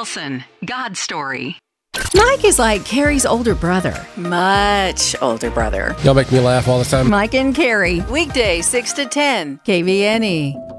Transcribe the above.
Wilson, God's Story. Mike is like Carrie's older brother. Much older brother. Y'all make me laugh all the time. Mike and Carrie. Weekday 6 to 10. KVNE.